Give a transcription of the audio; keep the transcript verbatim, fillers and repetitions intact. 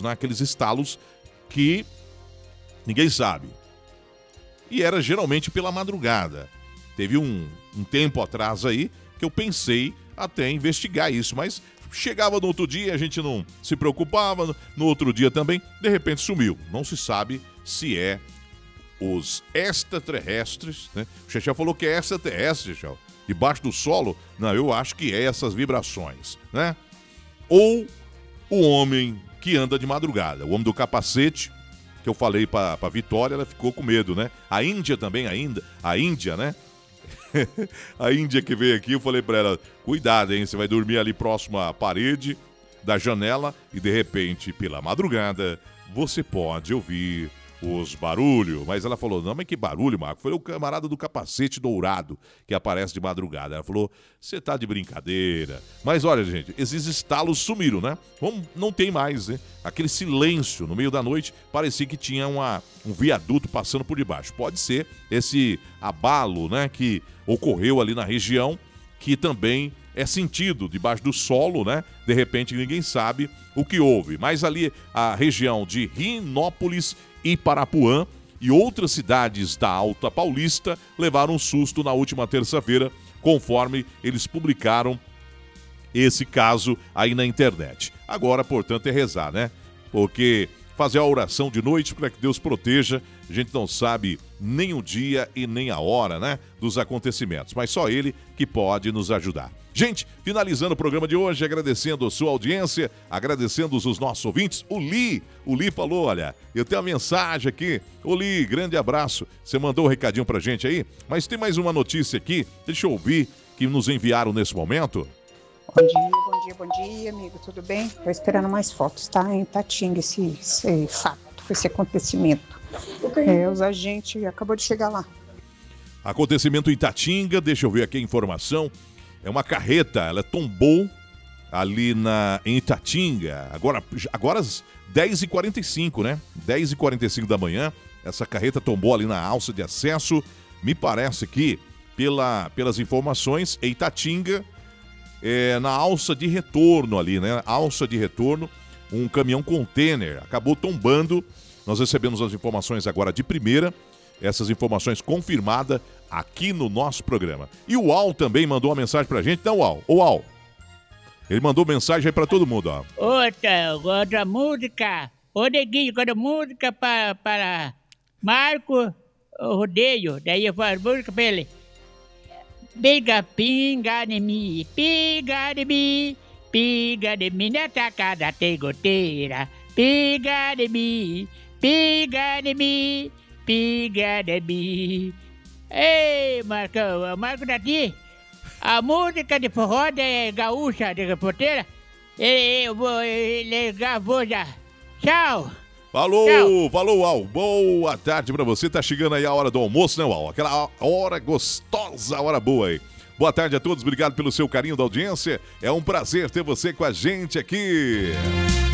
estalos, né? Aqueles estalos que ninguém sabe. E era geralmente pela madrugada. Teve um, um tempo atrás aí que eu pensei até em investigar isso, mas chegava no outro dia, a gente não se preocupava, no outro dia também, de repente sumiu. Não se sabe se é os extraterrestres, né? O Xexé falou que é extraterrestre, Xexé, debaixo do solo. Não, eu acho que é essas vibrações, né? Ou o homem que anda de madrugada, o homem do capacete, que eu falei pra, pra Vitória, ela ficou com medo, né? A Índia também, ainda, a Índia, né? A Índia que veio aqui, eu falei pra ela, cuidado, hein? Você vai dormir ali próximo à parede da janela e, de repente, pela madrugada, você pode ouvir os barulhos. Mas ela falou, não, mas que barulho, Marco? Foi o camarada do capacete dourado que aparece de madrugada. Ela falou, você tá de brincadeira. Mas olha, gente, esses estalos sumiram, né? Vamos, não tem mais, né? Aquele silêncio no meio da noite, parecia que tinha uma, um viaduto passando por debaixo. Pode ser esse abalo, né, que ocorreu ali na região, que também é sentido debaixo do solo, né? De repente ninguém sabe o que houve. Mas ali a região de Rinópolis e Parapuã e outras cidades da Alta Paulista levaram um susto na última terça-feira, conforme eles publicaram esse caso aí na internet. Agora, portanto, é rezar, né? Porque fazer a oração de noite para que Deus proteja, a gente não sabe nem o dia e nem a hora, né, dos acontecimentos, mas só Ele que pode nos ajudar. Gente, finalizando o programa de hoje, agradecendo a sua audiência, agradecendo os nossos ouvintes. O Li, o Li falou, olha, eu tenho a mensagem aqui. Ô Li, grande abraço. Você mandou um recadinho pra gente aí, mas tem mais uma notícia aqui, deixa eu ouvir, que nos enviaram nesse momento. Bom dia, bom dia, bom dia, amigo, tudo bem? Tô esperando mais fotos, tá? Em Tatinga, esse, esse fato, esse acontecimento. É, os agentes acabou de chegar lá. Acontecimento em Tatinga, deixa eu ver aqui a informação. É uma carreta, ela tombou ali na, em Itatinga, agora, agora às dez e quarenta e cinco, né? dez e quarenta e cinco da manhã, essa carreta tombou ali na alça de acesso, me parece que, pela, pelas informações, em Itatinga, é, na alça de retorno ali, né? Alça de retorno, um caminhão container acabou tombando. Nós recebemos as informações agora de primeira, essas informações confirmadas aqui no nosso programa. E o Al também mandou uma mensagem pra gente, não, Al? O Al, ele mandou mensagem aí pra todo mundo, ó. Outra, outra música. Ô, Neguinho, quando música para, para Marco Rodeio, daí eu faço música pra ele. Pinga, pinga de mim, pinga de mim, pinga de mim, nessa casa tem goteira. Pinga de mim, pinga de mim, pinga de mim. Ei, Marcão, Marco daqui. A música de forró é gaúcha, de porteira. Ele, ele gravou já. Tchau. Falou, Tchau. falou, Al. Boa tarde pra você. Tá chegando aí a hora do almoço, né, Al? Aquela hora gostosa, hora boa aí. Boa tarde a todos, obrigado pelo seu carinho da audiência. É um prazer ter você com a gente aqui.